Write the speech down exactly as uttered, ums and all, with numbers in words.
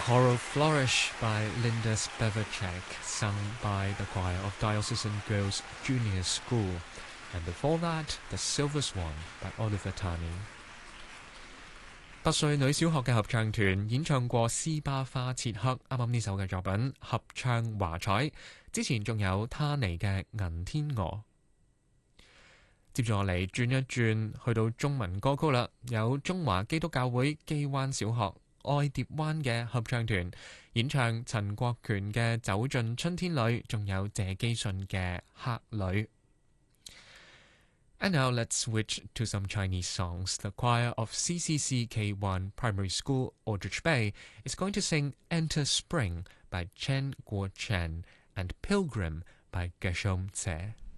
Choral Flourish by Linda Spevacek, sung by the choir of Diocesan Girls Junior School. And before that, The Silver Swan by Oliver Tani. 拔萃女小學嘅合唱團演唱過斯巴花切克啱啱呢首嘅作品合唱華彩，之前仲有他尼嘅銀天鵝。接住落嚟轉一轉去到中文歌曲啦，有中華基督教會基灣小學愛蝶灣嘅合唱團演唱陳國權嘅走進春天裏，仲有謝基順嘅客旅。And now let's switch to some Chinese songs. The choir of C C C K one Primary School, Aldrich Bay, is going to sing Enter Spring by Chen Guochen and Pilgrim by Gershom Tse.